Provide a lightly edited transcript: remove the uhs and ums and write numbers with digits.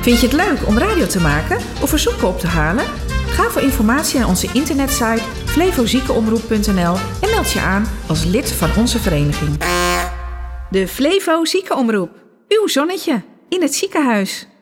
Vind je het leuk om radio te maken of verzoeken op te halen? Ga voor informatie naar onze internetsite flevoziekenomroep.nl en meld je aan als lid van onze vereniging. De Flevo Ziekenomroep. Uw zonnetje in het ziekenhuis.